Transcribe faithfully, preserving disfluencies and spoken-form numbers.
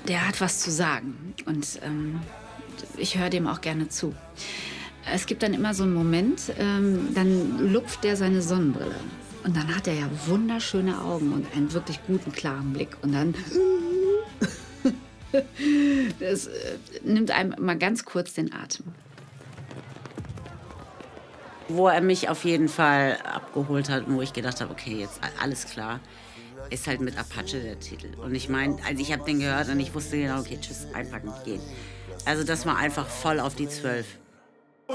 der hat was zu sagen und ähm, ich höre dem auch gerne zu. Es gibt dann immer so einen Moment, ähm, dann lupft der seine Sonnenbrille. Und dann hat er ja wunderschöne Augen und einen wirklich guten, klaren Blick. Und dann das äh, nimmt einem mal ganz kurz den Atem. Wo er mich auf jeden Fall abgeholt hat und wo ich gedacht habe, okay, jetzt alles klar, ist halt mit Apache der Titel. Und ich meine, also ich habe den gehört und ich wusste genau, okay, tschüss, einpacken, gehen. Also das war einfach voll auf die Zwölf.